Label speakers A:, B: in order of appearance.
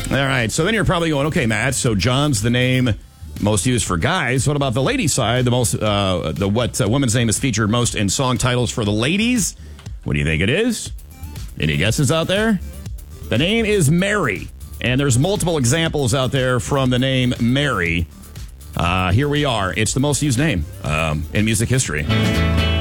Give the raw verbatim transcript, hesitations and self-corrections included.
A: All right, so then you're probably going, okay, Matt, so John's the name most used for guys. What about the lady side? The most, uh, the what uh, woman's name is featured most in song titles for the ladies? What do you think it is? Any guesses out there? The name is Mary, and there's multiple examples out there from the name Mary. Uh, here we are. It's the most used name um, in music history.